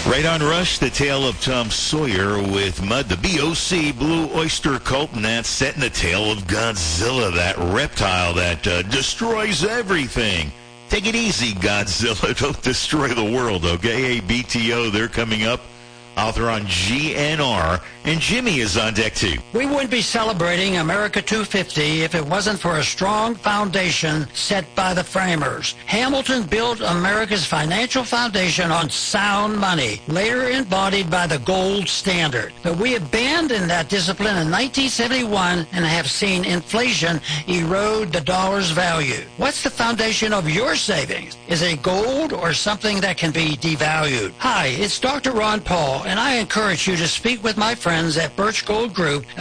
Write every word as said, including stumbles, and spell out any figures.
Right on Rush, the tale of Tom Sawyer with Mud, the B O C, Blue Oyster Cult, and that's set in the tale of Godzilla, that reptile that uh, destroys everything. Take it easy, Godzilla. Don't destroy the world, okay? A B T O, they're coming up. Author on G N R, and Jimmy is on deck too. We wouldn't be celebrating America two fifty if it wasn't for a strong foundation set by the framers. Hamilton built America's financial foundation on sound money, later embodied by the gold standard. But we abandoned that discipline in nineteen seventy-one and have seen inflation erode the dollar's value. What's the foundation of your savings? Is it gold or something that can be devalued? Hi, it's Doctor Ron Paul, and I encourage you to speak with my friends at Birch Gold Group